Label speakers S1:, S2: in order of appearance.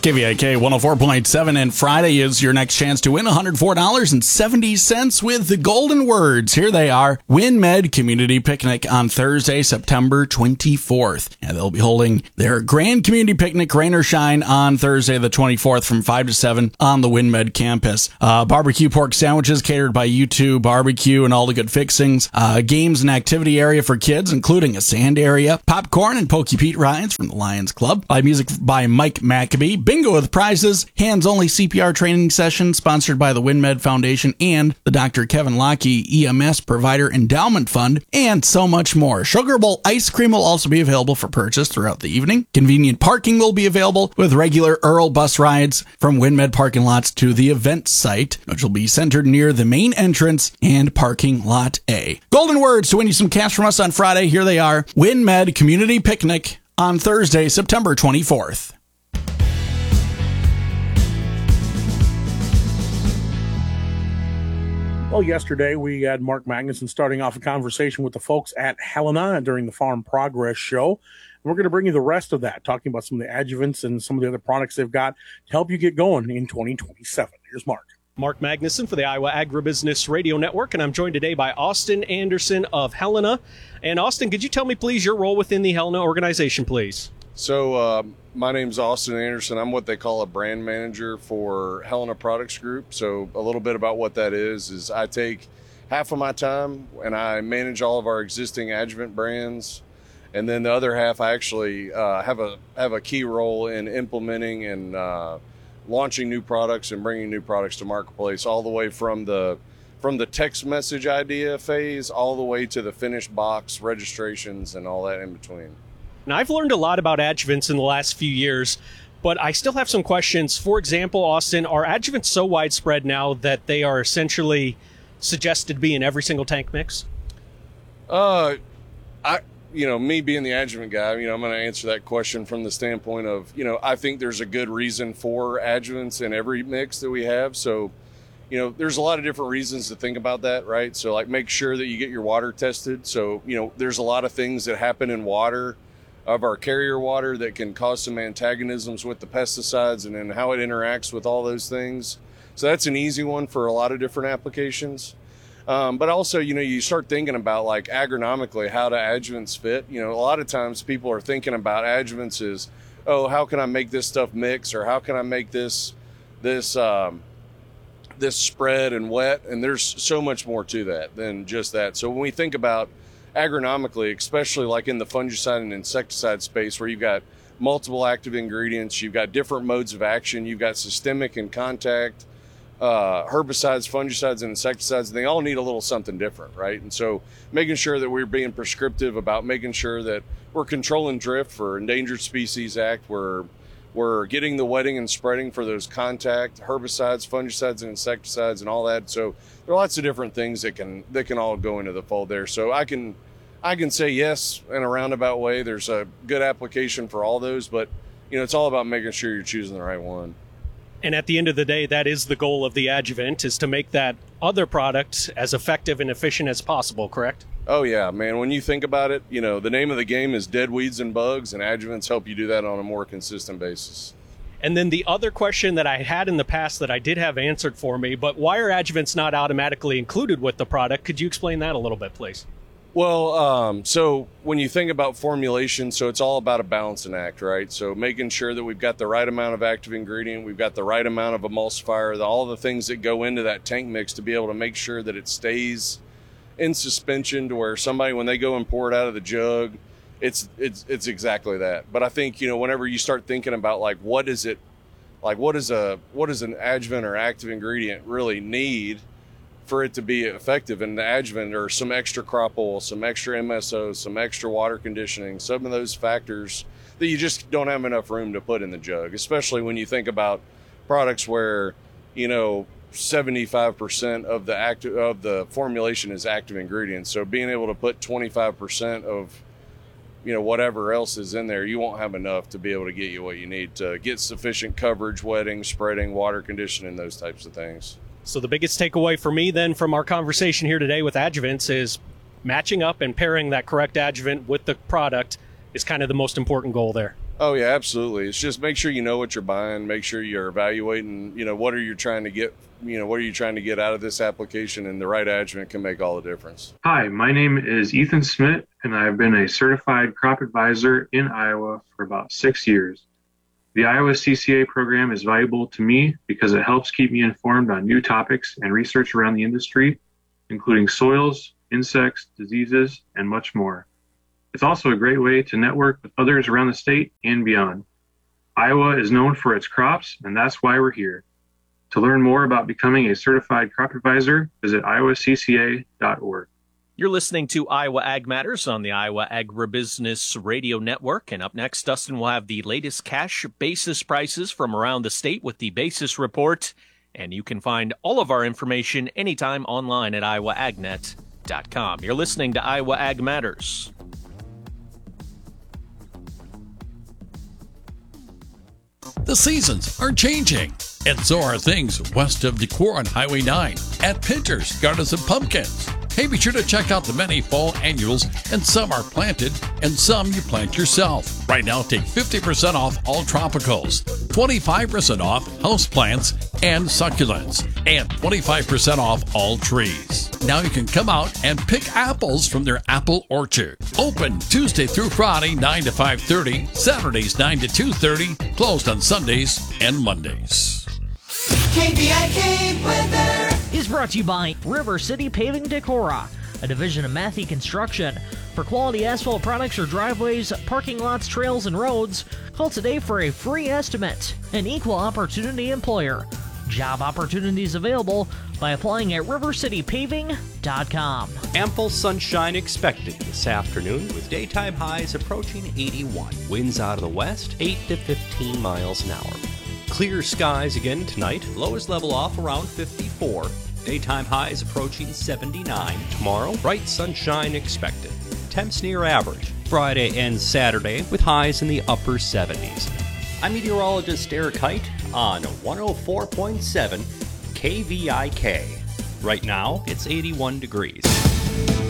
S1: KVIK 104.7, and Friday is your next chance to win $104.70 with the golden words. Here they are. WinMed Community Picnic on Thursday, September 24th. And they'll be holding their Grand Community Picnic, rain or shine, on Thursday the 24th from 5 to 7 on the WinMed campus. Barbecue pork sandwiches catered by U2 Barbecue and all the good fixings. Games and activity area for kids, including a sand area. Popcorn and Pokey Pete rides from the Lions Club. Live music by Mike Maccabee. Bingo with prizes, hands-only CPR training session sponsored by the WinMed Foundation and the Dr. Kevin Lockey EMS Provider Endowment Fund, and so much more. Sugar Bowl ice cream will also be available for purchase throughout the evening. Convenient parking will be available with regular Earl bus rides from WinMed parking lots to the event site, which will be centered near the main entrance and parking lot A. Golden words to win you some cash from us on Friday. Here they are. WinMed Community Picnic on Thursday, September 24th.
S2: Well, yesterday we had Mark Magnuson starting off a conversation with the folks at Helena during the Farm Progress Show. And we're going to bring you the rest of that, talking about some of the adjuvants and some of the other products they've got to help you get going in 2027. Here's Mark.
S3: Mark Magnuson for the Iowa Agribusiness Radio Network, and I'm joined today by Austin Anderson of Helena. And Austin, could you tell me, please, your role within the Helena organization, please?
S4: So my name's Austin Anderson. I'm what they call a brand manager for Helena Products Group. So a little bit about what that is I take half of my time and I manage all of our existing adjuvant brands. And then the other half, I actually have a key role in implementing and launching new products and bringing new products to marketplace, all the way from the text message idea phase all the way to the finished box registrations and all that in between.
S3: Now, I've learned a lot about adjuvants in the last few years, but I still have some questions. For example, Austin, are adjuvants so widespread now that they are essentially suggested to be in every single tank mix?
S4: Me being the adjuvant guy, I'm going to answer that question from the standpoint of, I think there's a good reason for adjuvants in every mix that we have. So, there's a lot of different reasons to think about that, right? So, like, make sure that you get your water tested. So, there's a lot of things that happen in water, of our carrier water, that can cause some antagonisms with the pesticides and then how it interacts with all those things. So that's an easy one for a lot of different applications. But also, you start thinking about, like, agronomically, how do adjuvants fit? A lot of times people are thinking about adjuvants as, oh, how can I make this stuff mix, or how can I make this spread and wet? And there's so much more to that than just that. So when we think about agronomically, especially like in the fungicide and insecticide space, where you've got multiple active ingredients, you've got different modes of action, you've got systemic and contact, herbicides, fungicides, and insecticides, and they all need a little something different, right? And so making sure that we're being prescriptive about making sure that we're controlling drift for Endangered Species Act, we're getting the wetting and spreading for those contact herbicides, fungicides, and insecticides and all that. So there are lots of different things that can all go into the fold there. So I can say yes in a roundabout way. There's a good application for all those, but it's all about making sure you're choosing the right one.
S3: And at the end of the day, that is the goal of the adjuvant, is to make that other product as effective and efficient as possible, correct?
S4: Oh yeah, man. When you think about it, the name of the game is dead weeds and bugs, and adjuvants help you do that on a more consistent basis.
S3: And then the other question that I had in the past that I did have answered for me, but why are adjuvants not automatically included with the product? Could you explain that a little bit, please?
S4: Well, so when you think about formulation, so it's all about a balancing act, right? So making sure that we've got the right amount of active ingredient, we've got the right amount of emulsifier, all the things that go into that tank mix to be able to make sure that it stays in suspension to where somebody, when they go and pour it out of the jug, it's exactly that. But I think, whenever you start thinking about, like, what does an adjuvant or active ingredient really need for it to be effective? And the adjuvant are some extra crop oil, some extra MSO, some extra water conditioning, some of those factors that you just don't have enough room to put in the jug, especially when you think about products where, 75% of the formulation is active ingredients. So being able to put 25% of whatever else is in there, you won't have enough to be able to get you what you need to get sufficient coverage, wetting, spreading, water conditioning, those types of things.
S3: So the biggest takeaway for me then from our conversation here today with adjuvants is matching up and pairing that correct adjuvant with the product is kind of the most important goal there.
S4: Oh yeah, absolutely. It's just make sure you know what you're buying, make sure you're evaluating, what are you trying to get, what are you trying to get out of this application, and the right adjuvant can make all the difference.
S5: Hi, my name is Ethan Smith, and I've been a certified crop advisor in Iowa for about 6 years. The Iowa CCA program is valuable to me because it helps keep me informed on new topics and research around the industry, including soils, insects, diseases, and much more. It's also a great way to network with others around the state and beyond. Iowa is known for its crops, and that's why we're here. To learn more about becoming a certified crop advisor, visit iowacca.org.
S6: You're listening to Iowa Ag Matters on the Iowa Agribusiness Radio Network. And up next, Dustin will have the latest cash basis prices from around the state with the Basis Report. And you can find all of our information anytime online at iowaagnet.com. You're listening to Iowa Ag Matters.
S7: The seasons are changing, and so are things west of Decorah on Highway 9 at Pinter's Gardens and Pumpkins. Hey, be sure to check out the many fall annuals, and some are planted, and some you plant yourself. Right now, take 50% off all tropicals, 25% off houseplants and succulents, and 25% off all trees. Now you can come out and pick apples from their apple orchard. Open Tuesday through Friday, 9 to 5:30, Saturdays 9 to 2:30, closed on Sundays and Mondays.
S8: KVIK weather
S9: is brought to you by River City Paving Decorah, a division of Matthew Construction. For quality asphalt products or driveways, parking lots, trails, and roads, call today for a free estimate. An equal opportunity employer. Job opportunities available by applying at rivercitypaving.com.
S10: Ample sunshine expected this afternoon with daytime highs approaching 81. Winds out of the west, 8 to 15 miles an hour. Clear skies again tonight. Lows level off around 54. Daytime highs approaching 79. Tomorrow, bright sunshine expected. Temps near average. Friday and Saturday with highs in the upper 70s. I'm meteorologist Eric Height on 104.7 KVIK. Right now, it's 81 degrees.